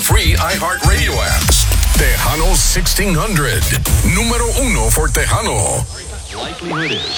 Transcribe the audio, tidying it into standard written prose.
free iHeartRadio apps. Tejano 1600. Número 1 for Tejano. Likelihood is.